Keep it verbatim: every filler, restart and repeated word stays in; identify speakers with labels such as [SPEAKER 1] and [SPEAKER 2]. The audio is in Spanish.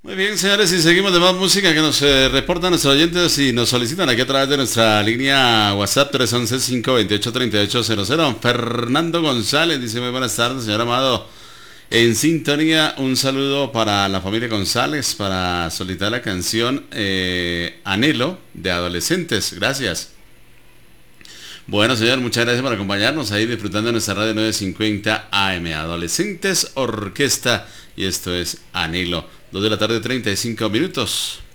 [SPEAKER 1] Muy bien, señores, y seguimos de más música que nos eh, reportan nuestros oyentes y nos solicitan aquí a través de nuestra línea WhatsApp tres once, cinco veintiocho, treinta y ocho cero cero. Fernando González dice: muy buenas tardes, señor Amado. En sintonía, un saludo para la familia González para solicitar la canción eh, Anhelo de Adolescentes. Gracias. Bueno, señor, muchas gracias por acompañarnos ahí disfrutando de nuestra radio novecientos cincuenta A M. Adolescentes Orquesta, y esto es Anhelo. dos de la tarde, treinta y cinco minutos.